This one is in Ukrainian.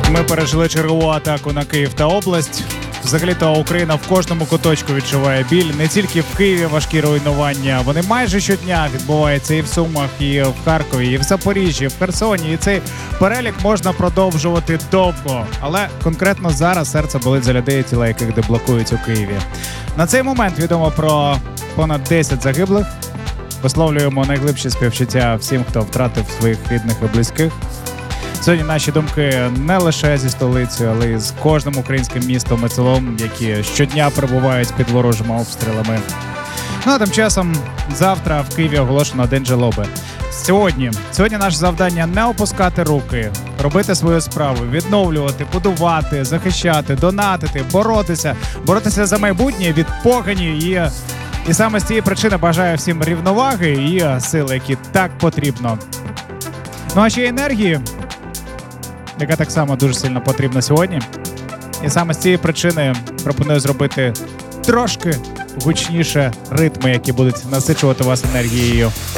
Ми пережили чергову атаку на Київ та область. Взагалі-то Україна в кожному куточку відчуває біль. Не тільки в Києві важкі руйнування. Вони майже щодня відбуваються і в Сумах, і в Харкові, і в Запоріжжі, і в Херсоні. І цей перелік можна продовжувати довго. Але конкретно зараз серце болить за людей, тіла яких деблокують у Києві. На цей момент відомо про понад 10 загиблих. Висловлюємо найглибші співчуття всім, хто втратив своїх рідних і близьких. Сьогодні наші думки не лише зі столицею, але й з кожним українським містом і селом, які щодня перебувають під ворожими обстрілами. Ну а тим часом завтра в Києві оголошено День жалоби. Сьогодні наше завдання не опускати руки, робити свою справу, відновлювати, будувати, захищати, донатити, боротися за майбутнє від погані. І саме з цієї причини бажаю всім рівноваги і сили, які так потрібно. Ну а ще й енергії, яка так само дуже сильно потрібна сьогодні. І саме з цієї причини пропоную зробити трошки гучніше ритми, які будуть насичувати вас енергією.